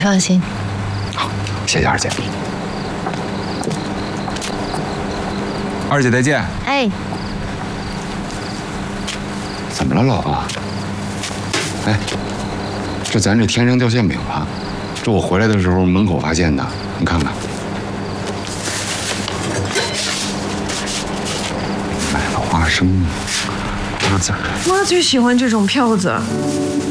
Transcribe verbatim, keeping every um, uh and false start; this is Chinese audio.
放心。 好，谢谢二姐。 二姐再见。 哎， 怎么了，老婆？哎，这咱这天上掉馅饼了，这我回来的时候门口发现的，你看看。买了花生，瓜子儿。 妈最喜欢这种票子。